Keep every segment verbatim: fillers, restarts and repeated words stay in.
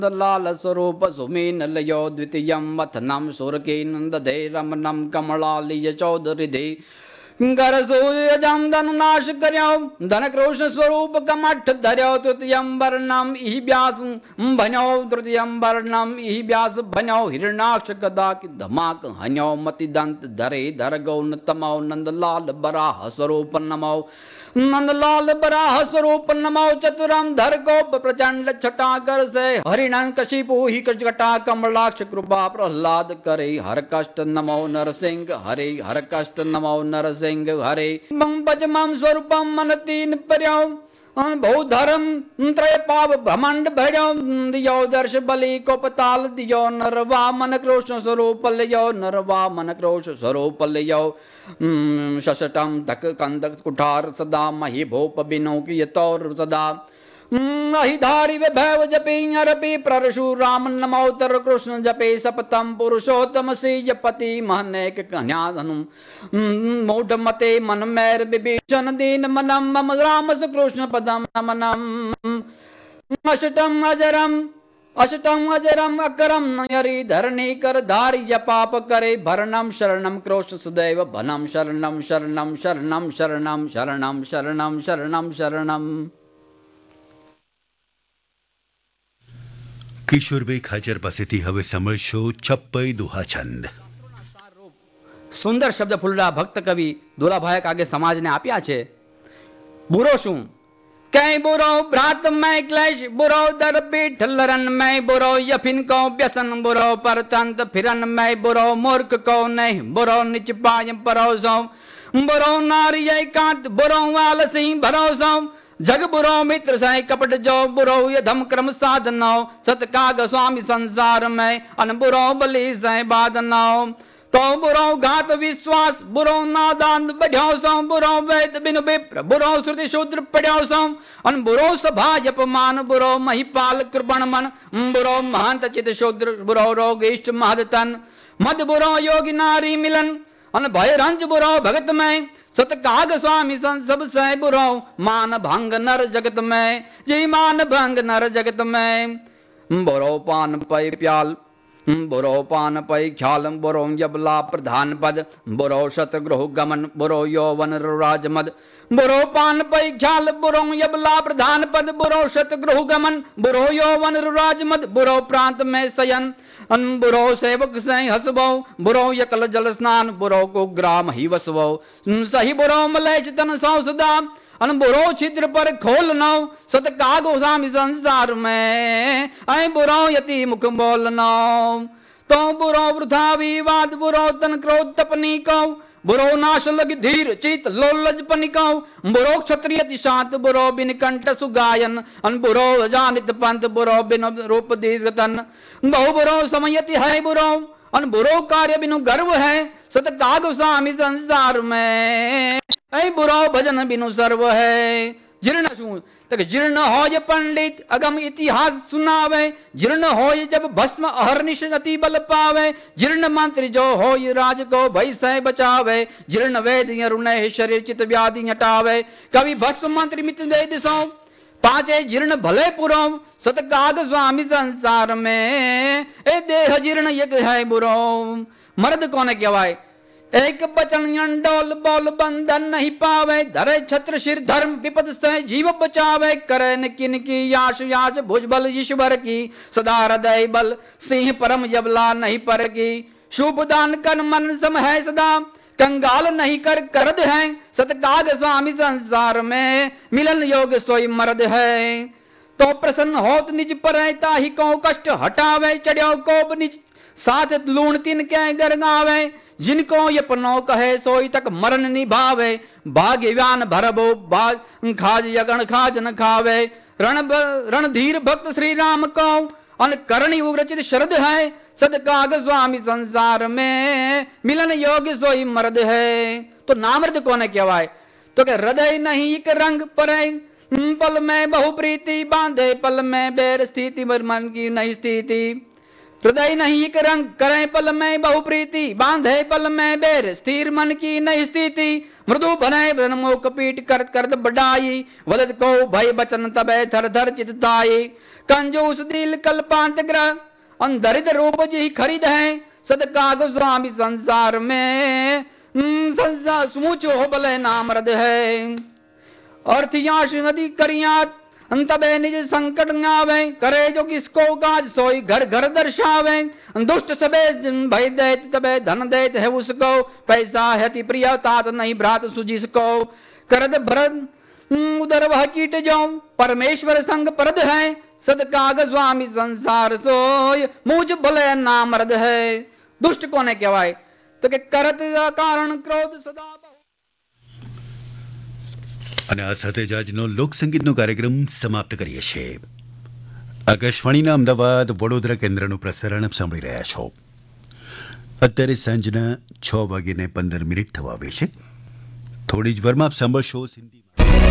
लाल स्वरूप सुमीन लयो द्वितीयं मथनं सुरकी नंदधे रमणं कमलालिय चौधरिधे कर सूर्यजं धनुनाश कर्यो धन कृष्ण स्वरूप कमठ धर्यो तृतीयं वर्णम इहि व्यास भन्यो तृतीयं वर्णम इहि व्यास भन्यो हिरणाक्ष गदा की धमाक हन्यो मति दंत धरे धर गौन तमो नंदलाल बराह स्वरूप नमो नंदलाल बराह स्वरूप नमो चतुरम धर गोप प्रचंड छटाकर से हरिणन कशिपु ही कटा कमलाक्ष कृपा प्रहलाद करे हर कष्ट नमो नरसिंह हरे हर कष्ट नमो नरसिंह हरे मम पच मम स्वरूपम मन तीन पर्यो बहुधर्म त्रय पाव ब्रह्मांड भर्यो दियो दर्श बलि को पताल दियो नरवा मन कृष्ण स्वरूप लियो नरवा मन कृष्ण स्वरूप लियो शशटम तक कंदक कुठार सदा मही भोप बिनो की तौर सदा अहिधारी विभव जपे अरपि परशुराम नमोतर कृष्ण जपे सपतम पुरुषोत्तम से जपति महनेक कन्याधनु मूढ़ मते मन मैर विभीषण दीन मनम मम राम कृष्ण पदम नमनम अष्टम अजरम अष्टम अजरम अकरम नयरी धरणी कर धारी पाप करे भरणम शरणम कृष्ण सुदैव भनम शरणम शरणम शरणम शरणम शरणम शरणम शरणम शरणम। કિશોરભાઈ ખાચર પાસેથી હવે સાંભળશો છપ્પઈ દુહા છંદ. સુંદર શબ્દ ફૂલડા ભક્ત કવિ દોલાભાઈ કાગે સમાજને આપ્યા છે. બુરો શું કઈ બુરો ભ્રાત મેં ક્લેશ બુરો દર પીઠ લરન મેં બુરો યફિન કો વ્યસન બુરો પરતંત ફિરન મેં બુરો મૂર્ખ કો નહીં બુરો નિચ પાય પરોસો બુરો નારી એકાંત બુરો આલસી ભરોસો जग बुरो मित्र सही कपट जो बुरो ये धम क्रम साधनो सतकाग स्वामी संसार में अन बुरो बलि सही बाधनो तो बुरो घात विश्वास बुरो नादान बढ़्यो सो बुरो वेद बिनु विप्र बुरो श्रुति शूद्र पढ़्यो सो अन बुरो सभा अपमान बुरो महिपाल कृपण मन बुरो महंत चित शूद्र बुरो रोग इष्ट महदतन मद बुरो योगी नारी मिलन अन भय रंज बुरो भगत में सतकाग स्वामी संसब से बुरो मान भंग नर जगत में जी मान भंग नर जगत में बुरो पान पै प्याल बुरो पान पै ख्याल बुरो यबला प्रधान पद बुरो शतगृह गमन बुरो यौवन राज मद बुरो पान पै ख्याल बुरो यबला प्रधान पद बुरो शतगृह गमन बुरो यौवन राज मद बुरो प्रांत में शयन अन बुरो सेवक से हसबो बुरो यकल जल स्नान बुरो को ग्राम ही वसवो सही बुरो मलेच तन सौ सदा अन बुरो छिद्र पर खोल नौ सतकागो स्वामी संसार में ऐ बुरो यति मुख बोल नौ तो बुरो वृथा विवाद बुरो तन क्रोध तपनी को बुरो नाश लग धीर चित लोलज पनिको बुरो क्षत्रिय शांत बुरो बिन कंठ सुगायन अन बुरो जानित पंत बुरो बिन रूप दीर्घतन बहु बुरो समयति है बुरो अन बुरो कार्य बिनु गर्व है सतकाग स्वामी संसार में ऐ बुरो भजन बिनु सर्व है। जीर्ण शू तक जीर्ण होय पंडित अगम इतिहास सुनावे जीर्ण होय जब भस्म अहर्निश अति बल पावे जीर्ण मंत्री जो होय राज को भय से बचावे जीर्ण वेद अरुणय शरीर चित व्याधि हटावे कवि भस्म मंत्री मित वेद सो पांचे जीर्ण भले पुरो सतकाग स्वामी संसार में ए देह जीर्ण यज्ञ है बुरो मर्द कोने कहवाय एक बचन डोल बोल बंधन नहीं पावे धरे छत्र शिर धर्म विपद से जीव बचावे करे न किन की याश याश भुजबल ईश्वर की सदा हृदय बल सिंह परम यबला नहीं पर की शुभ दान कर मन सम है सदा कंगाल नहीं कर करद है सतकाग स्वामी संसार में मिलन योग सोई मर्द है तो प्रसन्न होत निज पर ही को कष्ट हटावे चढ़ो कोप निज साथ लूण तिन के गरगावे जिनको ये पनो कहे सोई तक मरण निभावे भाग्यवान भरबो भाग खाज यगण खाज न खावे रण रणधीर भक्त श्री राम को अन करणी उग्रचित शरद है सदकाग स्वामी संसार में मिलन योग्य सोई मर्द है। तो नामर्द कोने कहवाय तो के हृदय नहीं एक रंग पर पल में बहु प्रीति बांधे पल में बेर स्थिति मन की नहीं स्थिति हृदय नहीं एक रंग करे पल में बहु प्रीति बांधे पल में बेर स्थिर मन की नहीं स्थिति मृदु भनय भनमो कपीट करत करत बढ़ाई वदत को भय बचन तबे थर थर चितताई कंजूस दिल कल्पांत ग्रह अंधरित रूप जी खरीद है सदका गोस्वामी संसार में संसार समूचो हो भले नाम रद है अर्थियाश नदी करियात तबे निज संकट आवे करे जो किसको काज सोई घर घर दर्शावे दुष्ट सबे भय दैत तबे धन दैत है उसको पैसा है ति प्रिय तात नहीं भ्रात सुजिसको करद भरत उदर वह कीट जाओ परमेश्वर संग परद है सदका गोस्वामी संसार सोय मुझ भले नाम रद है दुष्ट कोने कहवाय तो के करत कारण क्रोध सदा અને આ સાથે જ આજનો લોકસંગીતનો કાર્યક્રમ સમાપ્ત કરીએ છીએ. આકાશવાણીના અમદાવાદ વડોદરા કેન્દ્રનું પ્રસારણ આપ સાંભળી રહ્યા છો. અત્યારે સાંજના છ વાગીને પંદર મિનિટ થવા આવી છે. થોડી જ વારમાં આપ સાંભળશો હિન્દીમાં.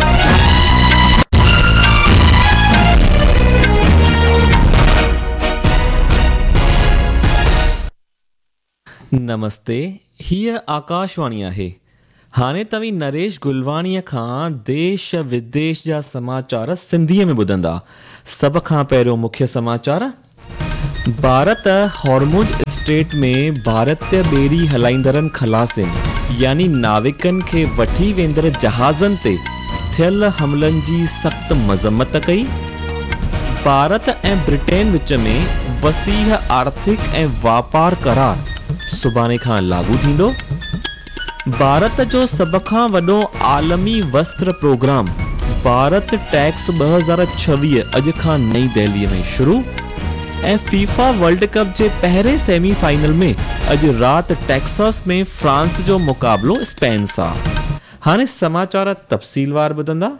नमस्ते हीअ आकाशवाणी आहे. हाणे तव्हीं नरेश गुलवाणीअ खां देश विदेश जा समाचार सिंधीअ में ॿुधंदा. सभ खां पहिरियों मुख्य समाचार. भारत हॉर्मुज़ स्ट्रेट में भारतीय ॿेड़ी हलाईंदड़नि खलासियुनि यानी नाविकनि खे वठी वेंदड़ जहाज़नि ते थियल हमलनि जी सख़्त मज़म्मत कई. भारत ऐं ब्रिटेन विच में वसीह आर्थिक ऐं वापार करार सुभाणे खां लागू थींदो. भारत जो सभ खां वॾो आलमी वस्त्र प्रोग्राम भारत टैक्स ॿ हज़ार छवीह अॼु खां नई दिल्लीअ में शुरू. ऐं फीफा वर्ल्ड कप जे पहिरें सेमीफाइनल में अॼु राति टेक्सास में फ्रांस जो मुक़ाबिलो स्पेन सां. हाणे समाचार तफ़सीलवार ॿुधंदा.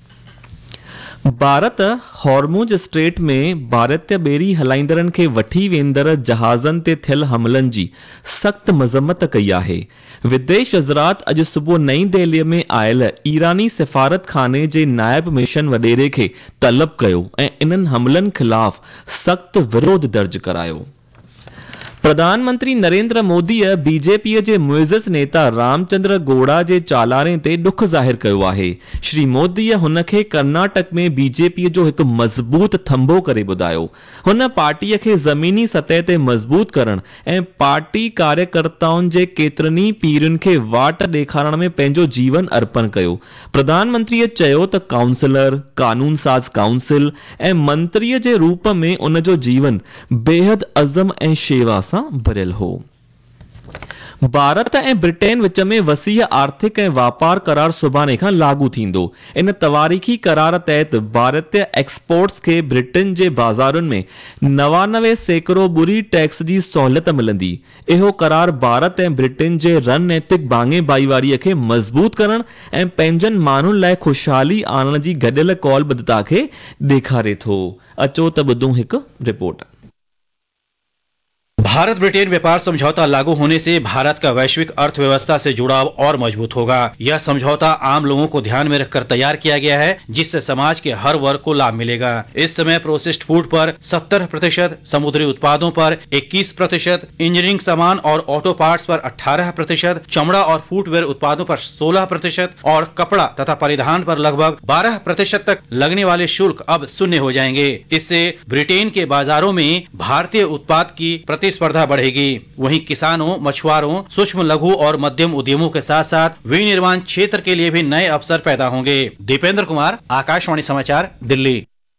भारत हॉर्मुज़ स्ट्रेट में भारतीय ॿेड़ी हलाईंदड़नि खे वठी वेंदड़ जहाज़नि ते थियल हमलनि जी सख़्त मज़म्मत कई आहे. विदेश वज़रात अॼु सुबुह नई दिल्लीअ में आयल ईरानी सिफ़ारत खाने जे नायब मिशन वॾेरे खे तलब कयो ऐं इन्हनि हमलनि ख़िलाफ़ सख़्त विरोध दर्ज करायो. प्रधानमंत्री नरेंद्र मोदीअ बीजेपीअ जे मुइज़ज़ नेता रामचंद्र गौड़ा जे चालाणे ते ॾुख ज़ाहिर कयो आहे. श्री मोदीअ हुन खे कर्नाटक में बीजेपीअ जो हिकु मज़बूत थंभो करे ॿुधायो. हुन पार्टीअ खे ज़मीनी सतह ते मज़बूत करण ऐं पार्टी कार्यकर्ताउनि जे केतिरनि ई पीढ़ियुनि खे वाट ॾेखारण में पंहिंजो जीवन अर्पण कयो. प्रधानमंत्रीअ चयो त काउंसलर, कानून साज़ काउंसिल ऐं मंत्रीअ जे रूप में उन जो जीवन बेहद अज़म ऐं शेवा सां भरियल हो. भारत ऐं ब्रिटेन विच में वसीह आर्थिक ऐं वापार करार सुभाणे खां लागू थींदो. इन तवारीख़ी करार तहत भारतीय एक्सपोर्ट्स खे ब्रिटेन जे बाज़ारुनि में नवानवे सैकड़ो ॿुड़ी टैक्स जी सहूलियत मिलंदी. इहो करार भारत ऐं ब्रिटेन जे रणनैतिक बांगे भाईवारीअ खे मज़बूत करण ऐं पंहिंजनि माण्हुनि लाइ ख़ुशहाली आणण जी गॾियल कौलबद्धता खे ॾेखारे थो. अचो त ॿुधूं हिकु रिपोर्ट. भारत ब्रिटेन व्यापार समझौता लागू होने से भारत का वैश्विक अर्थव्यवस्था से जुड़ाव और मजबूत होगा. यह समझौता आम लोगों को ध्यान में रखकर तैयार किया गया है, जिससे समाज के हर वर्ग को लाभ मिलेगा. इस समय प्रोसेस्ड फूड पर सत्तर प्रतिशत, समुद्री उत्पादों पर इक्कीस प्रतिशत, इंजीनियरिंग सामान और ऑटो पार्ट्स पर अठारह प्रतिशत, चमड़ा और फुटवेयर उत्पादों पर सोलह प्रतिशत और कपड़ा तथा परिधान पर लगभग बारह प्रतिशत तक लगने वाले शुल्क अब शून्य हो जाएंगे. इससे ब्रिटेन के बाजारों में भारतीय उत्पाद की प्रतिस्पर्धा बढ़ेगी. वहीं किसानों, मछुआरों, सूक्ष्म लघु और मध्यम उद्यमों के साथ साथ विनिर्माण क्षेत्र के लिए भी नए अवसर पैदा होंगे. दीपेंद्र कुमार, आकाशवाणी समाचार, दिल्ली.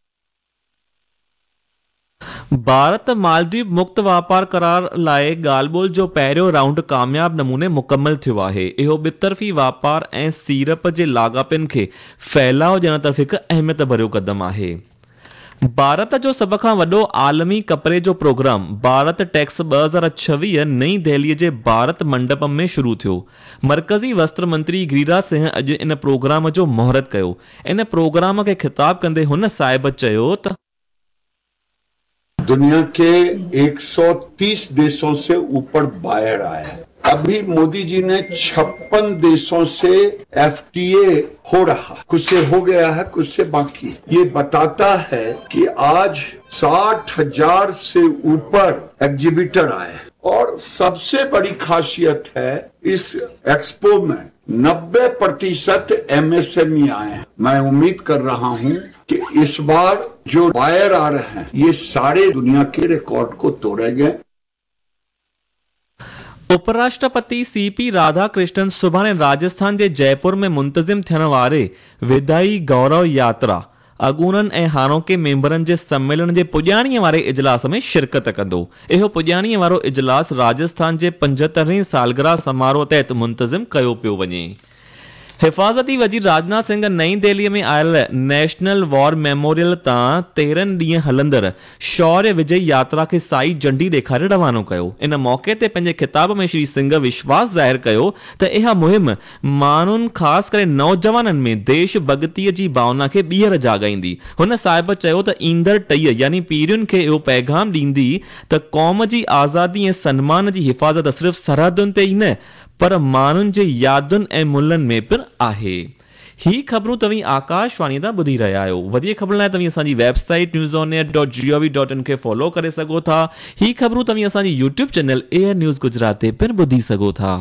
भारत मालदीव मुक्त वापार करार लाइ ॻाल्हि ॿोल जो पहिरियों राउंड कामयाब नमूने मुकमल थियो आहे. इहो ॿितरफ़ी वापार ऐं सीरप जे लाॻापनि खे फैलाव ॾियण तरफ़ हिकु अहमियत भरियो क़दम आहे. भारत जो सभ खां वॾो आलमी कपिड़े जो प्रोग्राम भारत टैक्स ॿ हज़ार छवीह नई दिल्लीअ जे भारत मंडपम में शुरू थियो. मर्कज़ी वस्त्र मंत्री गिरिराज सिंह अॼु इन प्रोग्राम जो मुहूर्त कयो. इन प्रोग्राम खे ख़िताब कंदे हुन साहिब चयो त दुनिया के एक सौ तीस देशों से ऊपर बायर आए हैं. अभी मोदी जी ने छप्पन देशों से एफटीए हो रहा, कुछ से हो गया है, कुछ से बाकी. ये बताता है कि आज साठ हजार से ऊपर एग्जीबिटर आए. और सबसे बड़ी खासियत है इस एक्सपो में नब्बे प्रतिशत एमएसएमई आए हैं। मैं उम्मीद कर रहा हूं कि इस बार जो बायर आ रहे हैं ये सारे दुनिया के रिकॉर्ड को तोड़ेंगे। उपराष्ट्रपति सी पी राधाकृष्णन सुभाणे राजस्थान जे जयपुर में मुंतज़िम थियण वारे विदाई गौरव यात्रा अगूननि ऐं हाणोके मेंबरनि जे सम्मेलन जे पुॼाणीअ वारे इजलास में शिरकत कंदो। इहो पुॼाणीअ वारो इजलास राजस्थान जे पंजहतरहें सालगिरह समारोह तहत मुंतज़िम कयो पियो वञे। हिफ़ाज़ती वज़ीर राजनाथ सिंह नईं दिल्लीअ में आयल नेशनल वॉर मेमोरियल तां तेरहं ॾींहं हलंदड़ शौर्य विजय यात्रा खे साई झंडी ॾेखारे रवानो कयो। इन मौक़े ते पंहिंजे खिताब में श्री सिंह विश्वास ज़ाहिर कयो त इहा मुहिम माण्हुनि ख़ासि करे नौजवाननि में देश भॻतीअ जी भावना खे ॿीहर जाॻाईंदी। हुन साहिब चयो त ईंदड़ टईअ यानी पीढ़ियुनि खे इहो पैगाम ॾींदी त क़ौम जी आज़ादी ऐं सन्मान जी हिफ़ाज़त सिर्फ़ु सरहदुनि ते ई न पर माण्हुनि जे यादुनि ऐं मुल्हनि में पिणु आहे। ही ख़बरूं तव्हीं आकाशवाणी तां ॿुधी रहिया आहियो। वधीक ख़बर लाइ तव्हीं असांजी website news on air dot G O V dot in खे फॉलो करे सघो था। ही ख़बरूं तव्हीं असांजी YouTube channel air news Gujarat ते पिणु ॿुधी सघो था।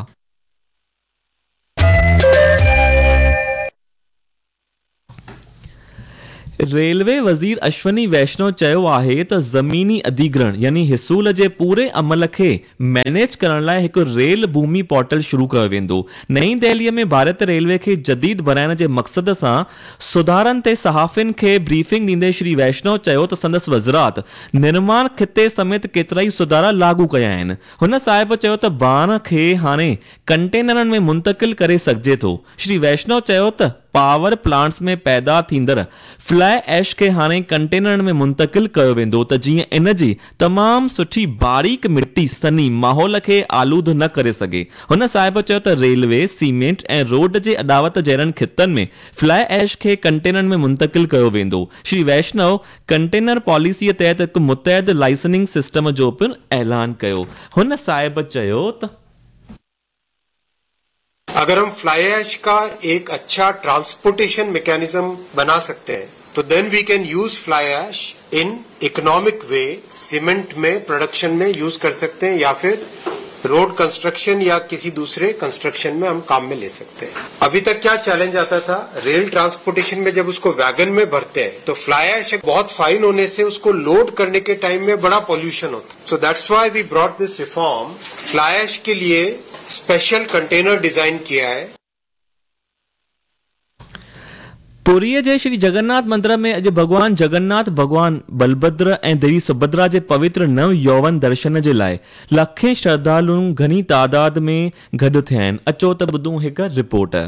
रेलवे वज़ीर अश्वनी वैष्णव चयो आहे त ज़मीनी अधिग्रहण यानी हिसूल जे पूरे अमल खे मैनेज करण लाइ हिकु रेल भूमि पोर्टल शुरू कयो वेंदो। नईं दिल्लीअ में भारत रेलवे खे जदीद बनाइण जे मक़सद सां सुधारनि ते सहाफ़ियुनि खे ब्रीफिंग ॾींदे श्री वैष्णव चयो त संदसि वज़रात निर्माण खिते समेत केतिरा ई सुधारा लागू कया आहिनि। हुन साहिब चयो त बाण खे हाणे कंटेनरनि में मुंतक़िल करे सघिजे थो। श्री वैष्णव चयो त पावर प्लांट्स में पैदा थींदड़ फ्लाई ऐश खे हाणे कंटेनरनि में मुंतक़िल कयो वेंदो त जीअं इन जी तमामु सुठी बारीक मिट्टी सनी माहौल खे आलूद न करे सघे। हुन साहिब चयो त रेलवे सीमेंट ऐं रोड जे अॾावत जहिड़नि खितनि में फ्लाई ऐश खे कंटेनरनि में मुंतक़िल कयो वेंदो। श्री वैष्णव कंटेनर पॉलिसीअ तहत हिकु मुतहद लाइसेंसिंग सिस्टम जो पिणु ऐलान कयो। हुन साहिब चयो त अगर हम फ्लाई ऐश का एक अच्छा ट्रांसपोर्टेशन मैकेनिज्म बना सकते हैं तो then we can use fly ash in economic way cement में प्रोडक्शन में यूज कर सकते हैं या फिर रोड कंस्ट्रक्शन या किसी दूसरे कंस्ट्रक्शन में हम काम में ले सकते हैं। अभी तक क्या चैलेंज आता था, रेल ट्रांसपोर्टेशन में जब उसको वैगन में भरते हैं तो फ्लाई ऐश बहुत फाइन होने से उसको लोड करने के टाइम में बड़ा पॉल्यूशन होता है। So that's why we brought this reform. Fly ash के लिए स्पेशल कंटेनर डिजाइन किया है। पुरीअ जे श्री जगन्नाथ मंदिर में अॼु भॻवान जगन्नाथ भॻवान बलभद्र ऐं देवी सुभद्रा जे पवित्र नव यौवन दर्शन जे लाइ लखें श्रद्धालु घणी तादाद में गॾु थिया आहिनि। अचो त ॿुधूं हिकु रिपोर्ट।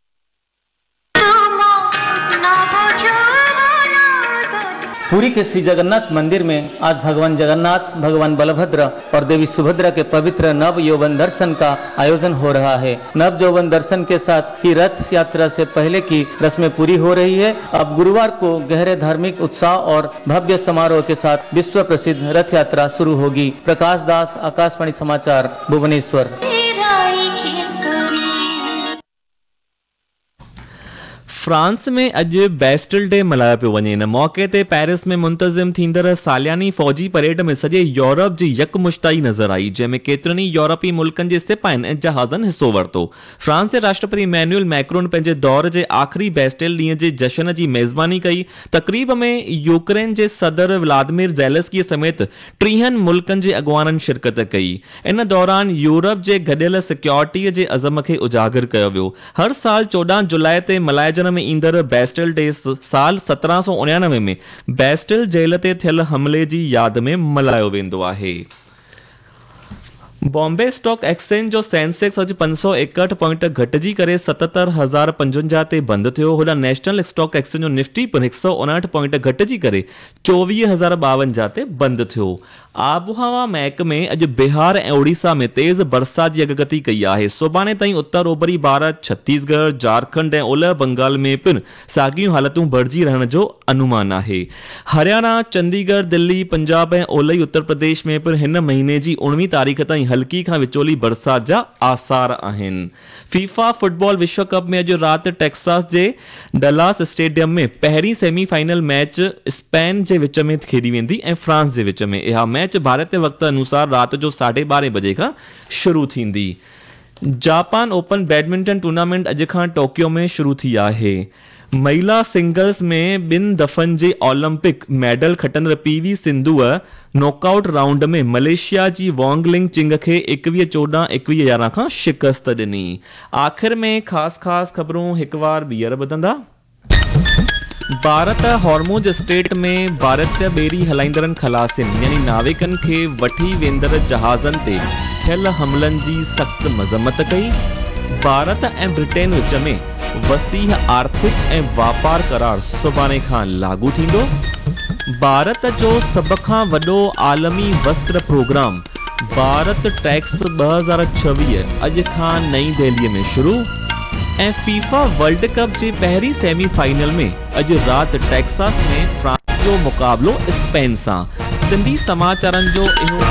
पुरी के श्री जगन्नाथ मंदिर में आज भगवान जगन्नाथ, भगवान बलभद्र और देवी सुभद्रा के पवित्र नव यौवन दर्शन का आयोजन हो रहा है। नव यौवन दर्शन के साथ ही रथ यात्रा से पहले की रस्में पूरी हो रही है। अब गुरुवार को गहरे धार्मिक उत्साह और भव्य समारोह के साथ विश्व प्रसिद्ध रथ यात्रा शुरू होगी। प्रकाश दास, आकाशवाणी समाचार, भुवनेश्वर। फ्रांस में अॼु बेस्टिल डे मल्हायो पियो वञे। इन मौक़े ते पेरिस में मुंतज़िम थींदड़ सालियानी फ़ौजी परेड में सॼे यूरोप जी यकमुश्ताई नज़र आई, जंहिंमें केतिरनि ई यूरोपी मुल्कनि जे सिपाहियुनि ऐं जहाज़नि हिसो वरितो। फ्रांस जे राष्ट्रपति इमैनुअल मैक्रोन पंहिंजे दौर जे आख़िरी बेस्टिल ॾींहं जे जश्न जी मेज़बानी कई। तक़रीब में यूक्रेन जे सदर व्लादिमीर ज़ेलेंस्की समेत टीहनि मुल्कनि जे अॻवाननि शिरकत कई। इन दौरान यूरोप जे गॾियल सिक्योरिटीअ जे अज़म खे उजागर कयो वियो। हर साल चोॾहं जुलाई ते मल्हाइजण में ईंदड़ बेस्टिल डे साल सत्रहं सौ उणियानवे में बेस्टिल जेल ते थियल हमले जी यादि में मल्हायो वेंदो आहे। बॉम्बे स्टॉक एक्सचेंज जो सेंसेक्स अॼु पंज सौ एकहठि पॉइंट घटिजी करे सतहतरि हज़ार पंजवंजाह ते बंदि थियो। होॾां नेशनल स्टॉक एक्सचेंज जो निफ्टी पिणु हिकु सौ उणहठि पॉइंट घटिजी करे चोवीह हज़ार ॿावंजाह ते बंदि थियो। आबोहवा महकमे अॼु बिहार ऐं ओडिशा में तेज़ बरसात जी अॻकथी कई आहे। सुभाणे ताईं उत्तर ओभरी भारत, छत्तीसगढ़, झारखंड ऐं ओलह बंगाल में पिणु साॻियूं हालतूं बणिजी रहण जो अनुमान आहे। हरियाणा, चंडीगढ़, दिल्ली, पंजाब ऐं ओलही उत्तर प्रदेश में पिणु हिन महीने जी उणिवीह तारीख़ ताईं हल्की खां विचोली बरसात जा आसार आहिनि। फीफा फुटबॉल विश्व कप में अॼु राति टेक्सास जे डलास स्टेडियम में पहिरीं सेमीफाइनल मैच स्पेन जे विच में खेॾी वेंदी ऐं फ्रांस जे विच में। इहा मैच भारतीय वक़्त अनुसार राति जो साढे ॿारहें बजे खां शुरू थींदी। जापान ओपन बैडमिंटन टूर्नामेंट अॼु खां टोक्यो में शुरू थी आहे। महिला सिंगल्स में ॿिनि दफ़नि जे Olympic medal खटंदड़ PV सिंधुअ knockout round में मलेशिया जी वॉन्गलिंग चिंग खे एकवीह चोॾहं एकवीह यारहं खां शिकस्त ॾिनी। आख़िर में ख़ासि ख़ासि ख़बरूं हिकु बार ॿीहर ॿुधंदा। भारत हॉर्मुज़ स्ट्रेट में भारतीय ॿेड़ी हलाईंदड़नि खलासियुनि यानी नाविकनि खे वठी वेंदड़ जहाज़नि ते थियल हमलनि जी सख़्त मज़म्मत कई। भारत ऐं ब्रिटेन विच में वसीह आर्थिक ऐं वापार करार सुभाणे खां लागू थींदो। भारत जो सभ खां वॾो आलमी वस्त्र प्रोग्राम भारत टैक्स ॿ हज़ार छवीह अॼु खां नई दिल्लीअ में शुरू। ऐं फीफा वर्ल्ड कप जे पहिरीं सेमीफाइनल में अॼु राति टेक्सास में फ्रांस जो मुक़ाबलो स्पेन सां। सिंधी समाचारनि जो इहो